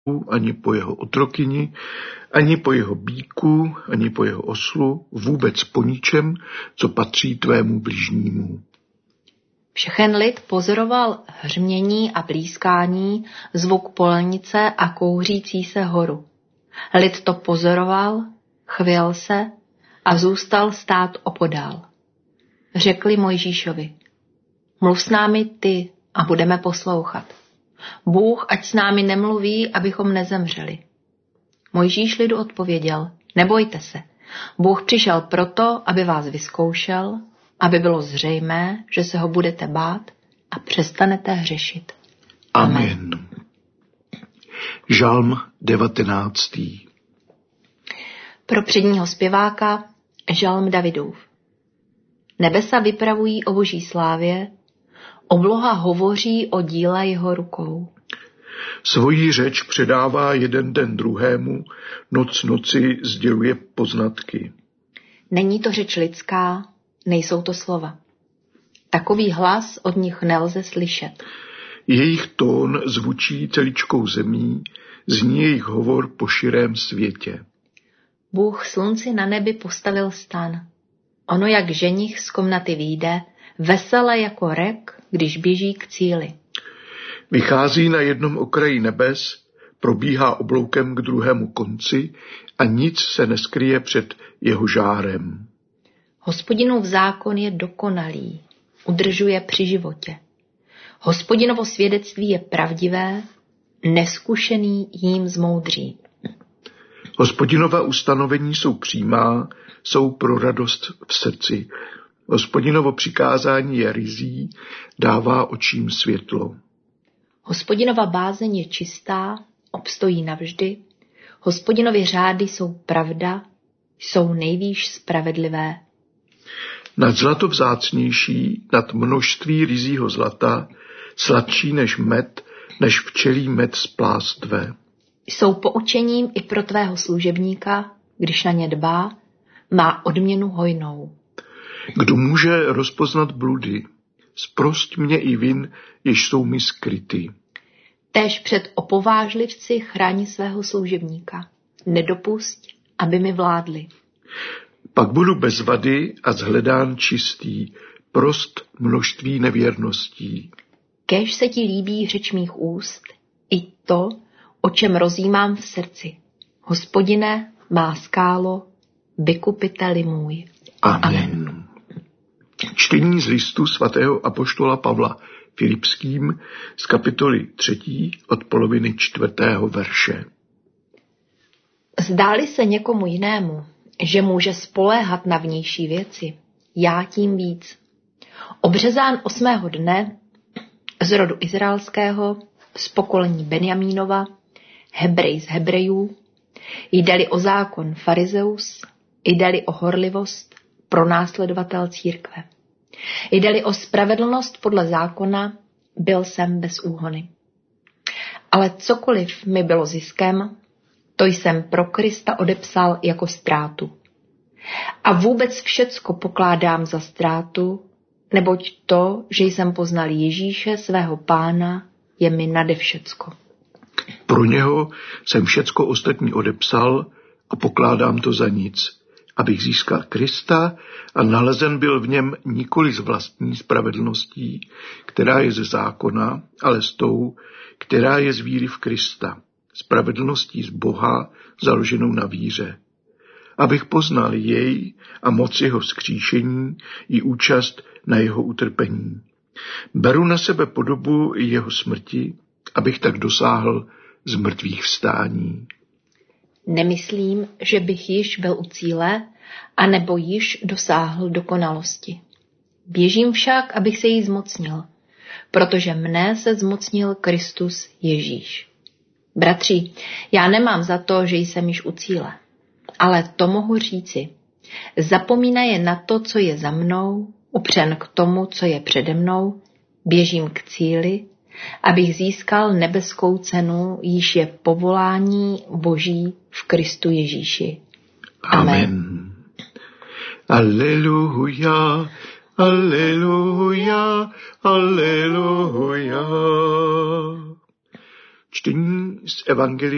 ani po jeho otrokyni, ani po jeho býku, ani po jeho oslu, vůbec po ničem, co patří tvému bližnímu. Všechen lid pozoroval hřmění a blízkání, zvuk polnice a kouřící se horu. Lid to pozoroval, chvěl se a zůstal stát opodál. Řekli Mojžíšovi: mluv s námi ty a budeme poslouchat. Bůh ať s námi nemluví, abychom nezemřeli. Mojžíš lidu odpověděl: nebojte se, Bůh přišel proto, aby vás vyzkoušel, aby bylo zřejmé, že se ho budete bát a přestanete hřešit. Amen. Žalm 19. Pro předního zpěváka žalm Davidův. Nebesa vypravují o boží slávě, obloha hovoří o díle jeho rukou. Svoji řeč předává jeden den druhému, noc noci sděluje poznatky. Není to řeč lidská, nejsou to slova. Takový hlas od nich nelze slyšet. Jejich tón zvučí celičkou zemí, zní jejich hovor po širém světě. Bůh slunci na nebi postavil stan. Ono jak ženich z komnaty vyjde, vesele jako rek, když běží k cíli. Vychází na jednom okraji nebes, probíhá obloukem k druhému konci a nic se neskryje před jeho žárem. Hospodinův zákon je dokonalý, udržuje při životě. Hospodinovo svědectví je pravdivé, neskušený jím zmoudří. Hospodinova ustanovení jsou přímá, jsou pro radost v srdci. Hospodinovo přikázání je ryzí, dává očím světlo. Hospodinova bázeň je čistá, obstojí navždy. Hospodinovy řády jsou pravda, jsou nejvýš spravedlivé. Nad zlato vzácnější, nad množství ryzího zlata, sladší než med, než včelí med z plástve. Jsou poučením i pro tvého služebníka, když na ně dbá, má odměnu hojnou. Kdo může rozpoznat bludy? Zprost mě i vin, jež jsou mi skryty. Též před opovážlivci chrání svého služebníka. Nedopusť, aby mi vládli. Pak budu bez vady a zhledán čistý, prost množství nevěrností. Kéž se ti líbí řeč mých úst, i to, o čem rozjímám v srdci. Hospodine, má skálo, vykupiteli můj. Amen. Čtení z listu svatého apoštola Pavla Filipským z kapitoly 3. od poloviny 4. verše. Zdáli se někomu jinému, že může spoléhat na vnější věci, já tím víc. Obřezán 8. dne z rodu izraelského, z pokolení Benjamínova, Hebrej z Hebrejů, jde-li o zákon farizeus, jde-li o horlivost, pronásledovatel církve. Jde-li o spravedlnost podle zákona, byl jsem bez úhony. Ale cokoliv mi bylo ziskem, to jsem pro Krista odepsal jako ztrátu. A vůbec všecko pokládám za ztrátu, neboť to, že jsem poznal Ježíše, svého Pána, je mi nade všecko. Pro něho jsem všecko ostatní odepsal a pokládám to za nic, abych získal Krista a nalezen byl v něm nikoli z vlastní spravedlností, která je ze zákona, ale s tou, která je z víry v Krista, spravedlností z Boha, založenou na víře. Abych poznal jej a moc jeho vzkříšení i účast na jeho utrpení. Beru na sebe podobu jeho smrti, abych tak dosáhl z mrtvých vstání. Nemyslím, že bych již byl u cíle, anebo již dosáhl dokonalosti. Běžím však, abych se jí zmocnil, protože mne se zmocnil Kristus Ježíš. Bratři, já nemám za to, že jsem již u cíle, ale to mohu říci. Zapomínaje na to, co je za mnou, upřen k tomu, co je přede mnou, běžím k cíli, abych získal nebeskou cenu, již je povolání Boží v Kristu Ježíši. Amen. Aleluja, aleluja, aleluja. Čtení z Evangelia